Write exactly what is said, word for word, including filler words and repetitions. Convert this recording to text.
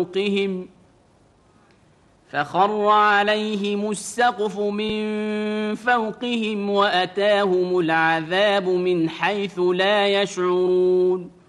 فوقهم فخر عليهم السقف من فوقهم وأتاهم العذاب من حيث لا يشعرون